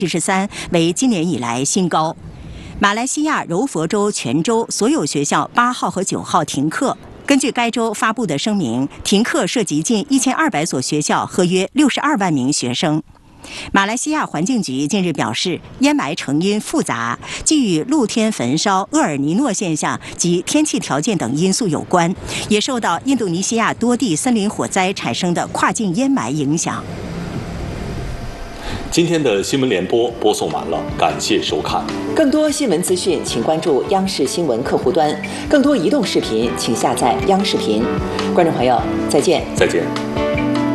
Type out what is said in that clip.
73为今年以来新高。马来西亚柔佛州全州所有学校8号和9号停课。根据该州发布的声明，停课涉及近1200所学校和约62万名学生。马来西亚环境局近日表示，烟霾成因复杂，既与露天焚烧、厄尔尼诺现象及天气条件等因素有关，也受到印度尼西亚多地森林火灾产生的跨境烟霾影响。 今天的新闻联播播送完了，感谢收看。 更多新闻资讯，请关注央视新闻客户端；更多移动视频，请下载央视频。观众朋友，再见。 再见。